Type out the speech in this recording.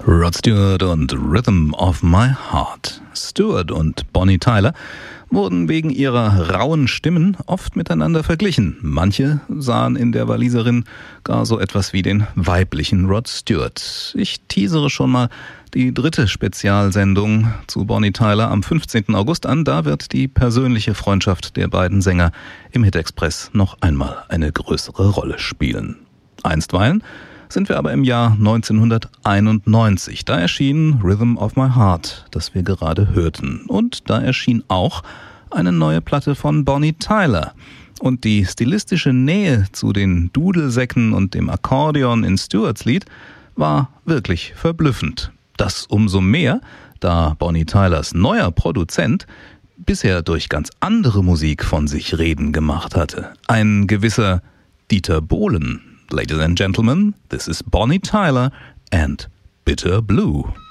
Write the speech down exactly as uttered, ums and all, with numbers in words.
Rod Stewart und Rhythm of My Heart. Stewart und Bonnie Tyler wurden wegen ihrer rauen Stimmen oft miteinander verglichen. Manche sahen in der Waliserin gar so etwas wie den weiblichen Rod Stewart. Ich teasere schon mal die dritte Spezialsendung zu Bonnie Tyler am fünfzehnten August an. Da wird die persönliche Freundschaft der beiden Sänger im Hit Express noch einmal eine größere Rolle spielen. Einstweilen sind wir aber im Jahr neunzehnhunderteinundneunzig. Da erschien Rhythm of My Heart, das wir gerade hörten. Und da erschien auch eine neue Platte von Bonnie Tyler. Und die stilistische Nähe zu den Dudelsäcken und dem Akkordeon in Stewarts Lied war wirklich verblüffend. Das umso mehr, da Bonnie Tylers neuer Produzent bisher durch ganz andere Musik von sich reden gemacht hatte. Ein gewisser Dieter Bohlen. Ladies and gentlemen, this is Bonnie Tyler and Bitter Blue.